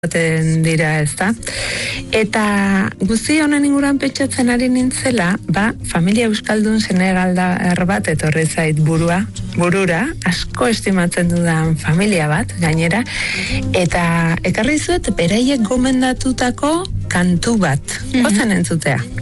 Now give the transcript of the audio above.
dira, ezta? Eta guzti honen inguruan pentsatzen ari nintzela, familia euskaldun senegaldar bat etorri zait burura, asko estimatzen dudan familia bat, gainera, eta ekarri zuet beraiek gomendatutako kantu bat, gozen entzutea.